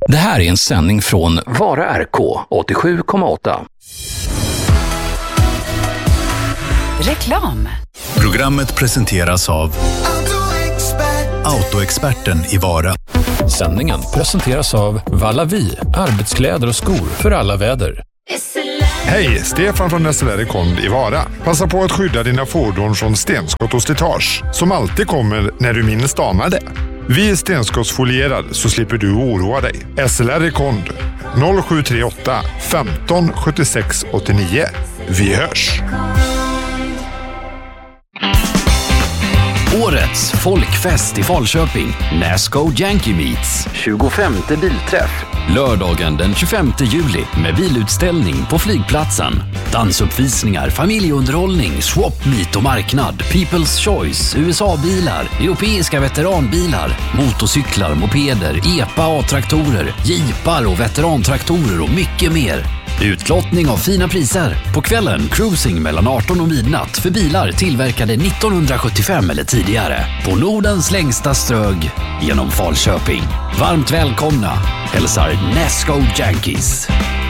Det här är en sändning från Vara RK 87,8. Reklam. Programmet presenteras av Autoexperten i Vara. Sändningen presenteras av Vallavi, arbetskläder och skor för alla väder. Hej, Stefan från SLR Kond i Vara. Passa på att skydda dina fordon från stenskott och slitage, som alltid kommer när du minst anar det. Vi är stenskottsfolierad så slipper du oroa dig. SLR Kond 0738 15 76 89. Vi hörs! Årets folkfest i Falköping. Nasco Yankee Meets. 25:e bilträff. Lördagen den 25 juli med bilutställning på flygplatsen. Dansuppvisningar, familjeunderhållning, swap meet och marknad. People's Choice, USA-bilar, europeiska veteranbilar, motorcyklar, mopeder, EPA A-traktorer, jeepar och veterantraktorer och mycket mer. Utlottning av fina priser. På kvällen cruising mellan 18 och midnatt för bilar tillverkade 1975 eller tidigare. På Nordens längsta strög genom Falköping. Varmt välkomna. Hälsar Nasco Yankees.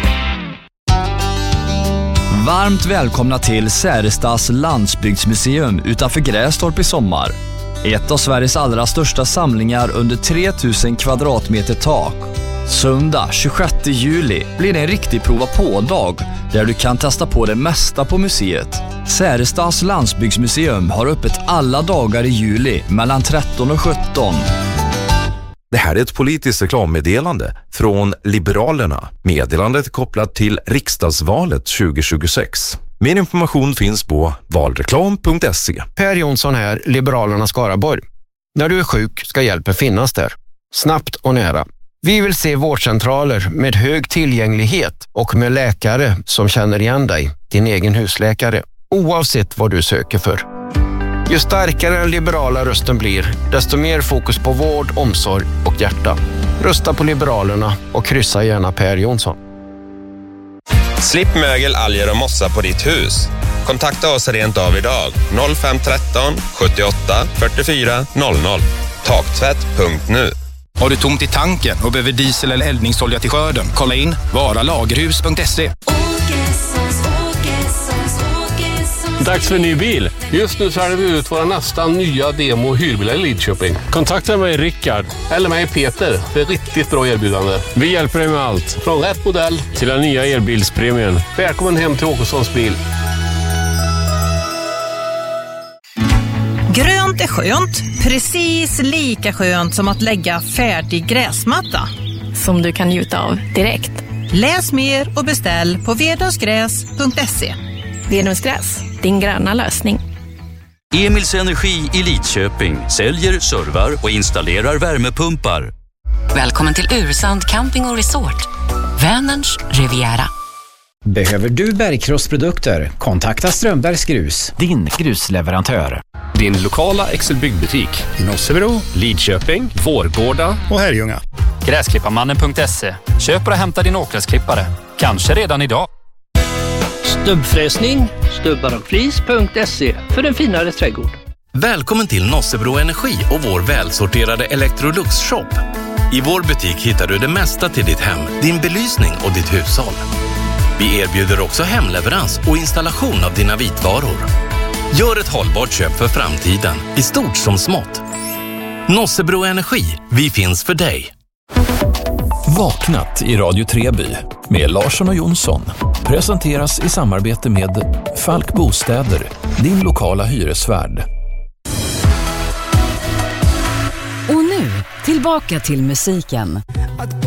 Varmt välkomna till Särestas landsbygdsmuseum utanför Grästorp i sommar. Ett av Sveriges allra största samlingar under 3000 kvadratmeter tak. Söndag 26 juli blir det en riktig prova på-dag där du kan testa på det mesta på museet. Särestas landsbygdsmuseum har öppet alla dagar i juli mellan 13 och 17. Det här är ett politiskt reklammeddelande från Liberalerna. Meddelandet är kopplat till riksdagsvalet 2026. Mer information finns på valreklam.se. Per Jonsson här, Liberalerna Skaraborg. När du är sjuk ska hjälpen finnas där. Snabbt och nära. Vi vill se vårdcentraler med hög tillgänglighet och med läkare som känner igen dig, din egen husläkare, oavsett vad du söker för. Ju starkare den liberala rösten blir, desto mer fokus på vård, omsorg och hjärta. Rösta på Liberalerna och kryssa gärna Per Jonsson. Slipp mögel, alger och mossa på ditt hus. Kontakta oss rent av idag. 0513 78 44 00. Taktvätt.nu. Har du tomt i tanken och behöver diesel eller eldningsolja till skörden? Kolla in varalagerhus.se. Dags för en ny bil. Just nu säljer vi ut våra nästan nya demo- och hyrbilar i Lidköping. Kontakta mig Rickard eller mig Peter för ett riktigt bra erbjudande. Vi hjälper dig med allt. Från rätt modell till den nya elbilspremien. Välkommen hem till Åkessons bil. Grönt är skönt, precis lika skönt som att lägga färdig gräsmatta. Som du kan njuta av direkt. Läs mer och beställ på vedungsgräs.se. Vedungsgräs, din gröna lösning. Emils Energi i Lidköping säljer, servar och installerar värmepumpar. Välkommen till Ursand Camping och Resort. Vänerns Riviera. Behöver du bergkrossprodukter? Kontakta Strömbergs Grus, din grusleverantör. Din lokala Excel-byggbutik i Nossebro, Lidköping, Vårgårda och Herrljunga. Gräsklipparmannen.se. Köp och hämta din åkgräsklippare. Kanske redan idag. Stubbfräsning, stubbarochflis.se för en finare trädgård. Välkommen till Nossebro Energi och vår välsorterade Electrolux-shop. I vår butik hittar du det mesta till ditt hem, din belysning och ditt hushåll. Vi erbjuder också hemleverans och installation av dina vitvaror. Gör ett hållbart köp för framtiden, i stort som smått. Nossebro Energi, vi finns för dig. Vaknat i Radio Treby med Larsson och Jonsson presenteras i samarbete med Falk Bostäder, din lokala hyresvärd. Och nu, tillbaka till musiken.